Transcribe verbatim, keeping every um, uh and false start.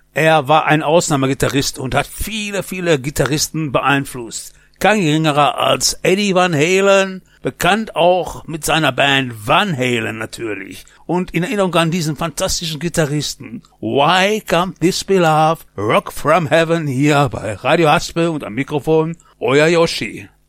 Er war ein Ausnahmegitarrist und hat viele, viele Gitarristen beeinflusst. Kein geringerer als Eddie Van Halen, bekannt auch mit seiner Band Van Halen natürlich. Und in Erinnerung an diesen fantastischen Gitarristen. Why Can't This Be Love? Rock from Heaven hier bei Radio Haspe und am Mikrofon euer Yoshi.